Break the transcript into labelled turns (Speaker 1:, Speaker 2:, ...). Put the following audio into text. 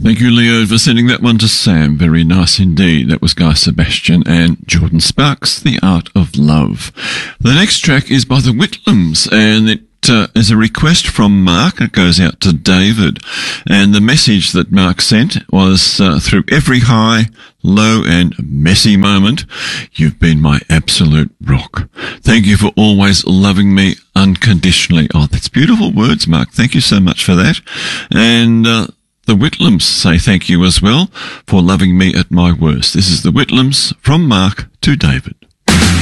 Speaker 1: Thank you, Leo, for sending that one to Sam. Very nice indeed. That was Guy Sebastian and Jordan Sparks, The Art of Love. The next track is by the Whitlams, and it is a request from Mark. It goes out to David. And the message that Mark sent was, through every high, low and messy moment, you've been my absolute rock. Thank you for always loving me unconditionally. Oh, that's beautiful words, Mark. Thank you so much for that. And the Whitlams say thank you as well for loving me at my worst. This is the Whitlams from Mark to David.